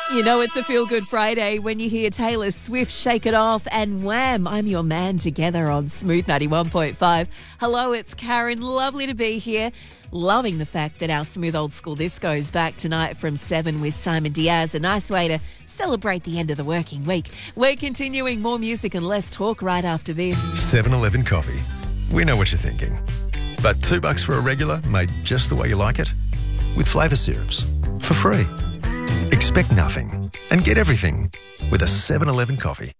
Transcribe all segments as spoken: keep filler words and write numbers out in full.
You know it's a feel-good Friday when you hear Taylor Swift Shake It Off and Wham! I'm Your Man together on Smooth ninety-one point five. Hello, it's Karen. Lovely to be here. Loving the fact that our Smooth Old School Disco is back tonight from seven with Simon Diaz. A nice way to celebrate the end of the working week. We're continuing more music and less talk right after this. seven eleven coffee. We know what you're thinking. But two bucks for a regular made just the way you like it? With flavour syrups. For free. Expect nothing and get everything with a seven eleven coffee.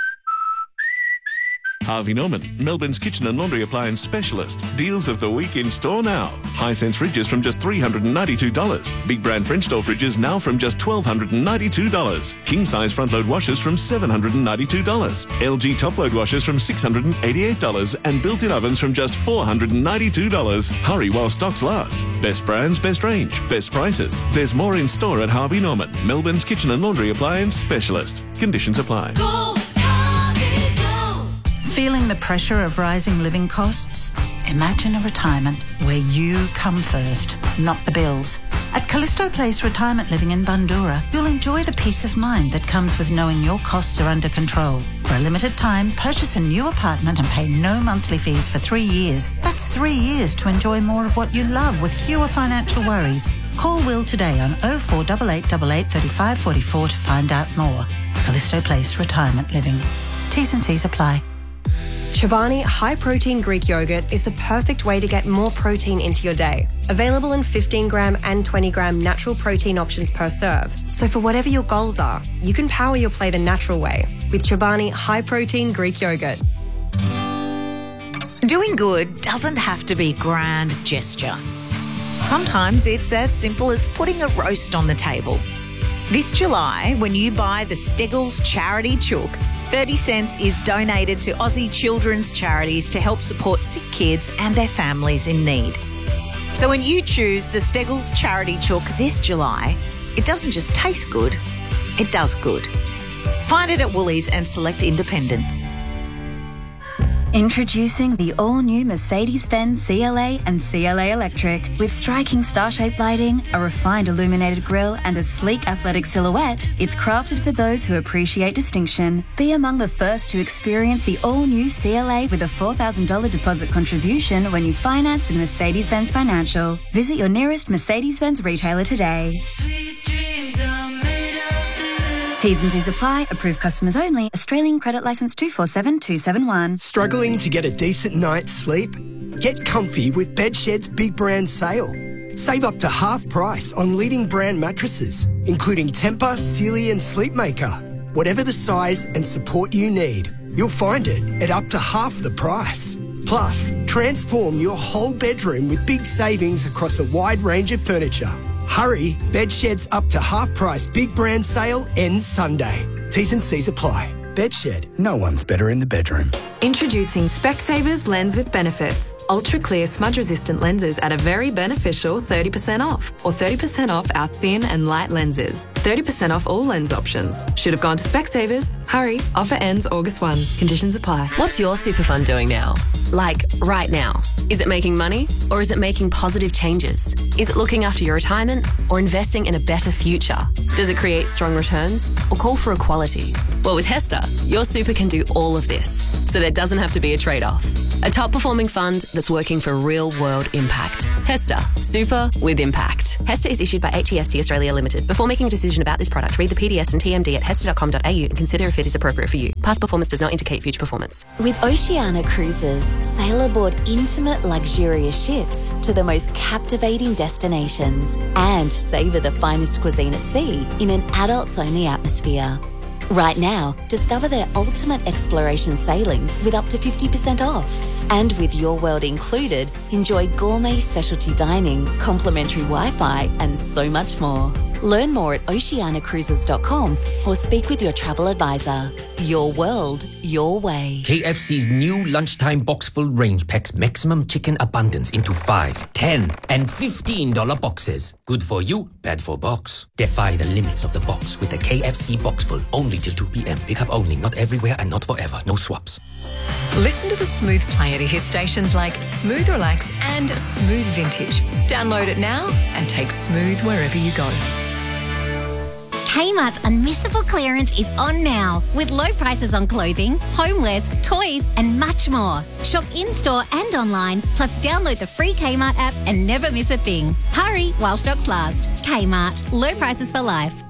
Harvey Norman, Melbourne's kitchen and laundry appliance specialist. Deals of the week in store now. Hisense fridges from just three hundred ninety-two dollars. Big brand French door fridges now from just one thousand two hundred ninety-two dollars. King size front load washers from seven hundred ninety-two dollars. L G top load washers from six hundred eighty-eight dollars. And built-in ovens from just four hundred ninety-two dollars. Hurry while stocks last. Best brands, best range, best prices. There's more in store at Harvey Norman, Melbourne's kitchen and laundry appliance specialist. Conditions apply. Go, Harvey, go. Feeling the pressure of rising living costs? Imagine a retirement where you come first, not the bills. At Callisto Place Retirement Living in Bundoora, you'll enjoy the peace of mind that comes with knowing your costs are under control. For a limited time, purchase a new apartment and pay no monthly fees for three years. That's three years to enjoy more of what you love with fewer financial worries. Call Will today on oh four eight eight eight eight, three five four four to find out more. Callisto Place Retirement Living. T's and C's apply. Chobani high-protein Greek yogurt is the perfect way to get more protein into your day. Available in fifteen gram and twenty gram natural protein options per serve. So for whatever your goals are, you can power your play the natural way with Chobani high-protein Greek yogurt. Doing good doesn't have to be grand gesture. Sometimes it's as simple as putting a roast on the table. This July, when you buy the Steggles Charity Chook, thirty cents is donated to Aussie children's charities to help support sick kids and their families in need. So when you choose the Steggles Charity Chook this July, it doesn't just taste good, it does good. Find it at Woolies and select independents. Introducing the all-new Mercedes-Benz C L A and C L A Electric. With striking star-shaped lighting, a refined illuminated grille and a sleek athletic silhouette, it's crafted for those who appreciate distinction. Be among the first to experience the all-new C L A with a four thousand dollars deposit contribution when you finance with Mercedes-Benz Financial. Visit your nearest Mercedes-Benz retailer today. Sweet dreams are made of this. T's and C's apply. Approved customers only. Australian credit licence two four seven two seven one. Struggling to get a decent night's sleep? Get comfy with Bedshed's Big Brand Sale. Save up to half price on leading brand mattresses, including Tempur, Sealy and Sleepmaker. Whatever the size and support you need, you'll find it at up to half the price. Plus, transform your whole bedroom with big savings across a wide range of furniture. Hurry, Bedshed's up to half price Big Brand Sale ends Sunday. T's and C's apply. Bedshed, no one's better in the bedroom. Introducing Specsavers Lens with Benefits. Ultra clear smudge resistant lenses at a very beneficial thirty percent off, or thirty percent off our thin and light lenses. thirty percent off all lens options. Should have gone to Specsavers. Hurry, offer ends August first. Conditions apply. What's your super fund doing now? Like, right now. Is it making money, or is it making positive changes? Is it looking after your retirement, or investing in a better future? Does it create strong returns, or call for equality? Well, with Hester, your super can do all of this, so there doesn't have to be a trade-off. A top-performing fund that's working for real-world impact. Hester, super with impact. Hester is issued by H E S T Australia Limited. Before making a decision about this product, read the P D S and T M D at hester dot com dot a u and consider if it is appropriate for you. Past performance does not indicate future performance. With Oceania Cruises, sail aboard intimate, luxurious ships to the most captivating destinations and savour the finest cuisine at sea in an adults-only atmosphere. Right now, discover their ultimate exploration sailings with up to fifty percent off. And with Your World included, enjoy gourmet specialty dining, complimentary Wi-Fi, and so much more. Learn more at oceania cruises dot com or speak with your travel advisor. Your world, your way. K F C's new lunchtime box full range packs maximum chicken abundance into five, ten, and fifteen dollar boxes. Good for you, bad for box. Defy the limits of the box with the K F C box full only till two p.m. Pickup only, not everywhere and not forever. No swaps. Listen to the Smooth Player to hear stations like Smooth Relax and Smooth Vintage. Download it now and take Smooth wherever you go. Kmart's unmissable clearance is on now, with low prices on clothing, homewares, toys, and much more. Shop in-store and online, plus download the free Kmart app and never miss a thing. Hurry while stocks last. Kmart. Low prices for life.